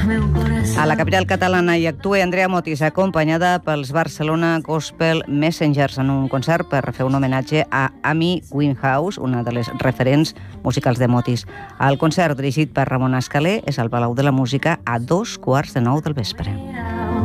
A la capital catalana hi actua Andrea Motis, acompanyada pels Barcelona Gospel Messengers en un concert per fer un homenatge a Amy Winehouse, una de les referents musicals de Motis. El concert, dirigit per Ramon Escalé, és al Palau de la Música a 2:15 del vespre.